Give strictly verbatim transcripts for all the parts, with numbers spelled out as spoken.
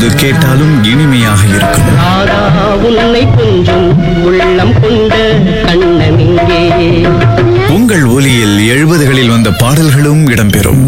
எப்போது கேட்டாலும் இனிமையாக இருக்கும். ராதா உன்னை கொஞ்சம் உள்ளம் கொண்ட கண்ணனிங்கே. உங்கள் ஒலியில் எழுபதுகளில் வந்த பாடல்களும் இடம்பெறும்.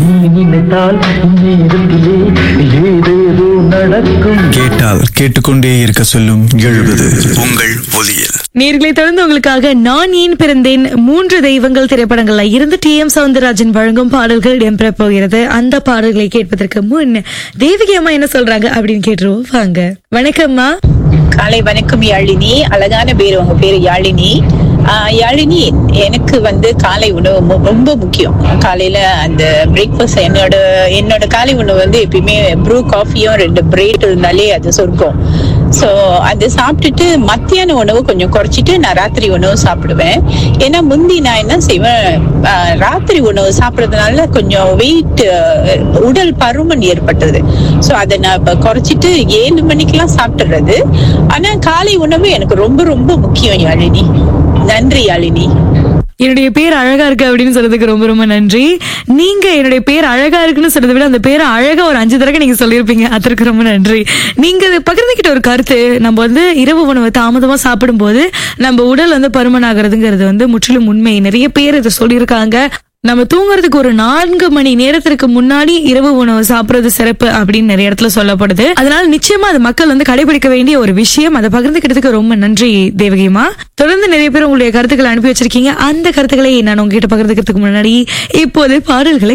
கேட்டால் கேட்டுக்கொண்டே இருக்க சொல்லும் எழுபது உங்கள் ஒலியில். நேர்களை தொடர்ந்து உங்களுக்காக நான் ஏன் பிறந்தேன், மூன்று தெய்வங்கள் திரைப்படங்கள்ல இருந்து டி எம் சௌந்தரராஜன் வழங்கும் பாடல்கள் இடம்பெற போகிறது. அந்த பாடல்களை கேட்பதற்கு முன் தேவகி அம்மா என்ன சொல்றாங்க அப்படின்னு கேட்டுருவோம் வாங்க. வணக்கம்மா. காலை வணக்கம் யாழினி. அழகான பேரு, உங்க பேரு யாழினி. ஆஹ் யாழினி, எனக்கு வந்து காலை உணவு ரொம்ப முக்கியம். காலையில அந்த பிரேக்ஃபாஸ்ட், என்னோட என்னோட காலை உணவு வந்து எப்பயுமே ப்ரூ காஃபியும் ரெண்டு பிரெட் இருந்தாலே அது சொர்க்கம். ஸோ அது சாப்பிட்டுட்டு மத்தியான உணவு கொஞ்சம் குறைச்சிட்டு நான் ராத்திரி உணவு சாப்பிடுவேன். ஏன்னா முந்தி நான் என்ன செய்வேன், ராத்திரி உணவு சாப்பிட்றதுனால கொஞ்சம் வெயிட், உடல் பருமன் ஏற்பட்டது. ஸோ அதை நான் இப்போ குறைச்சிட்டு ஏழு மணிக்கெல்லாம் சாப்பிட்டுறது. ஆனா காலை உணவு எனக்கு ரொம்ப ரொம்ப முக்கியம் யாழினி. நன்றி யாழினி. என்னுடைய பேர் அழகா இருக்கு அப்படின்னு சொல்றதுக்கு ரொம்ப ரொம்ப நன்றி. நீங்க என்னுடைய பேர் அழகா இருக்குன்னு சொல்றதை விட அந்த பேரை அழகா ஒரு அஞ்சு தடவை நீங்க சொல்லியிருப்பீங்க, அதற்கு ரொம்ப நன்றி. நீங்க பகிர்ந்துகிட்ட ஒரு கருத்து, நம்ம வந்து இரவு உணவு தாமதமா சாப்பிடும் போது நம்ம உடல் வந்து பருமனாகிறதுங்கிறது வந்து முற்றிலும் உண்மை. நிறைய பேர் இதை சொல்லியிருக்காங்க. நம்ம தூங்குறதுக்கு ஒரு நான்கு மணி நேரத்திற்கு முன்னாடி இரவு உணவு சாப்பிடுறது சிறப்பு அப்படின்னு நிறைய இடத்துல சொல்லப்படுது. அதனால நிச்சயமா அது மக்கள் வந்து கடைபிடிக்க வேண்டிய ஒரு விஷயம். அதை பகிர்ந்துக்கிட்டதுக்கு ரொம்ப நன்றி தேவகிமா. தொடர்ந்து நிறைய பேர் உங்களுடைய கருத்துக்களை அனுப்பி வச்சிருக்கீங்க. அந்த கருத்துக்களை நான் உங்ககிட்ட பகிர்ந்துக்கிறதுக்கு முன்னாடி இப்போது பாடல்களை